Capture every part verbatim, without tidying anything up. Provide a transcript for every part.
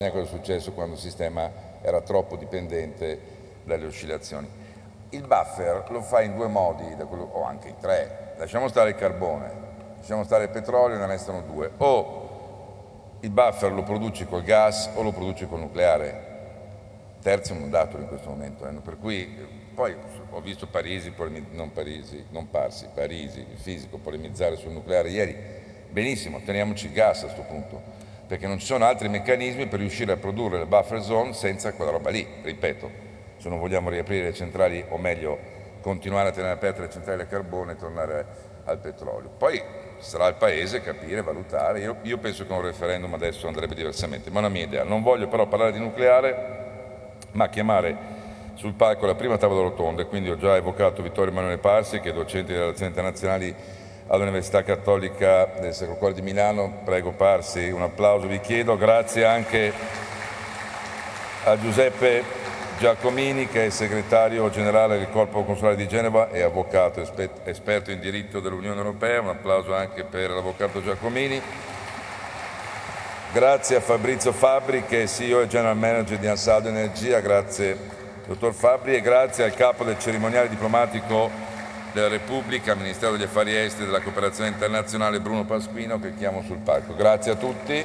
cosa è successo quando il sistema era troppo dipendente dalle oscillazioni. Il buffer lo fa in due modi, da quello, o anche in tre. Lasciamo stare il carbone, lasciamo stare il petrolio, ne restano due. O il buffer lo produci col gas o lo produci col nucleare. Terzo non datelo in questo momento, eh. Per cui poi ho visto Parisi, non Parisi, non Parsi, Parisi, il fisico, polemizzare sul nucleare ieri. Benissimo, teniamoci il gas a questo punto, perché non ci sono altri meccanismi per riuscire a produrre le buffer zone senza quella roba lì, ripeto, se non vogliamo riaprire le centrali, o meglio continuare a tenere aperte le centrali a carbone e tornare al petrolio. Poi sarà il Paese capire, valutare, io, io penso che un referendum adesso andrebbe diversamente, ma è una mia idea. Non voglio però parlare di nucleare, ma chiamare sul palco la prima tavola rotonda, quindi ho già evocato Vittorio Emanuele Parsi, che è docente di relazioni internazionali all'Università Cattolica del Sacro Cuore di Milano. Prego Parsi, un applauso vi chiedo. Grazie anche a Giuseppe Giacomini, che è segretario generale del Corpo Consolare di Genova e avvocato esperto in diritto dell'Unione Europea. Un applauso anche per l'avvocato Giacomini. Grazie a Fabrizio Fabbri, che è C E O e General Manager di Ansaldo Energia. Grazie dottor Fabbri, e grazie al capo del cerimoniale diplomatico della Repubblica, Ministero degli Affari Esteri e della Cooperazione Internazionale, Bruno Pasquino, che chiamo sul palco. Grazie a tutti.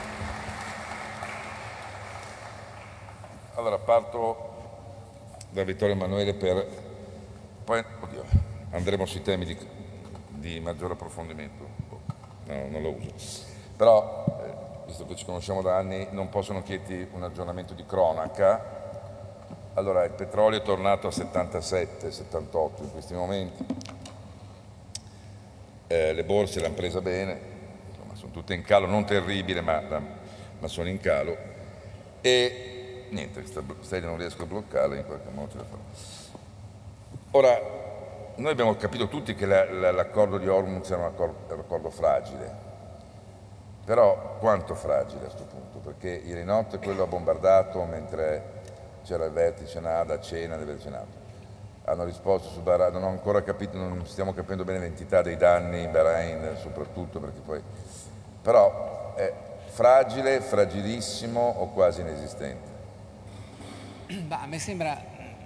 Allora parto da Vittorio Emanuele, per poi oddio, andremo sui temi di, di maggiore approfondimento. No, non lo uso. Però, eh, visto che ci conosciamo da anni, non possono chiederti un aggiornamento di cronaca. Allora, il petrolio è tornato a settantasette settantotto in questi momenti, eh, le borse l'hanno presa bene, insomma, sono tutte in calo, non terribile, ma, ma sono in calo, e niente, Stella non riesco a bloccarla, in qualche modo ce la farò. Ora, noi abbiamo capito tutti che la, la, l'accordo di Hormuz era un accordo, era un accordo fragile, però quanto fragile a questo punto? Perché ieri notte quello ha bombardato mentre c'era il vertice Nada a cena del vertice Nada. Hanno risposto su Bahrain, non ho ancora capito, non stiamo capendo bene l'entità dei danni in Bahrain, soprattutto perché poi... Però è fragile, fragilissimo o quasi inesistente? Bah, a me sembra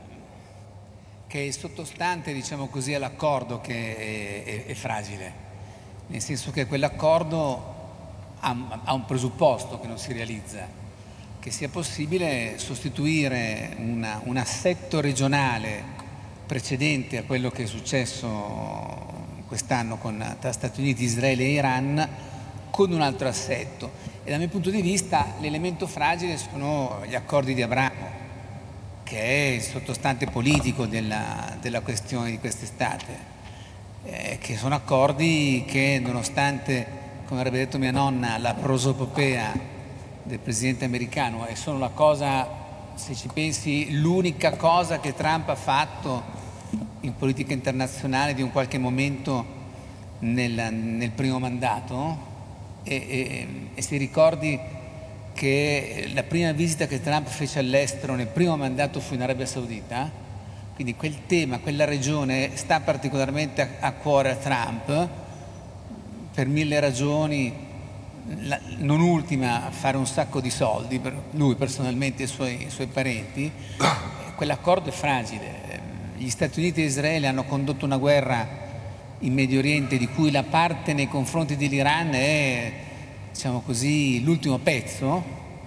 che il sottostante, diciamo così, all'accordo che è, è, è fragile, nel senso che quell'accordo ha, ha un presupposto che non si realizza, che sia possibile sostituire una, un assetto regionale precedente a quello che è successo quest'anno con, tra Stati Uniti, Israele e Iran, con un altro assetto. E dal mio punto di vista l'elemento fragile sono gli accordi di Abramo, che è il sottostante politico della, della questione di quest'estate, eh, che sono accordi che, nonostante, come avrebbe detto mia nonna, la prosopopea del presidente americano, è solo la cosa, se ci pensi, l'unica cosa che Trump ha fatto in politica internazionale di un qualche momento nel, nel primo mandato, e, e, e si ricordi che la prima visita che Trump fece all'estero nel primo mandato fu in Arabia Saudita, quindi quel tema, quella regione sta particolarmente a, a cuore a Trump per mille ragioni. La, non ultima, fare un sacco di soldi per lui personalmente e i suoi, i suoi parenti. Quell'accordo è fragile. Gli Stati Uniti e Israele hanno condotto una guerra in Medio Oriente di cui la parte nei confronti dell'Iran è, diciamo così, l'ultimo pezzo,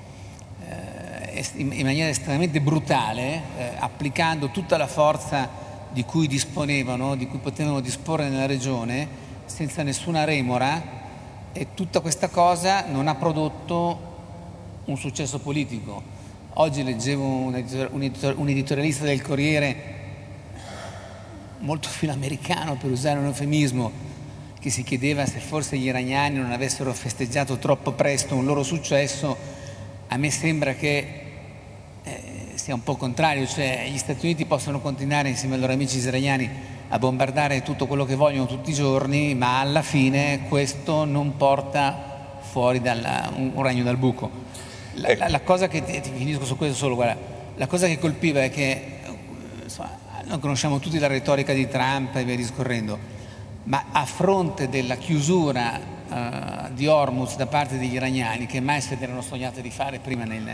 eh, in, in maniera estremamente brutale, eh, applicando tutta la forza di cui disponevano, di cui potevano disporre nella regione, senza nessuna remora. E tutta questa cosa non ha prodotto un successo politico. Oggi leggevo un, editor- un, editor- un editorialista del Corriere, molto filoamericano per usare un eufemismo, che si chiedeva se forse gli iraniani non avessero festeggiato troppo presto un loro successo. A me sembra che eh, sia un po' il contrario, cioè gli Stati Uniti possono continuare insieme ai loro amici israeliani a bombardare tutto quello che vogliono tutti i giorni, ma alla fine questo non porta fuori dal, un, un ragno dal buco. La, la, la cosa che, ti finisco su questo solo, guarda, la cosa che colpiva è che, insomma, noi conosciamo tutti la retorica di Trump e via discorrendo, ma a fronte della chiusura uh, di Hormuz da parte degli iraniani, che mai se ne erano sognate di fare prima nel,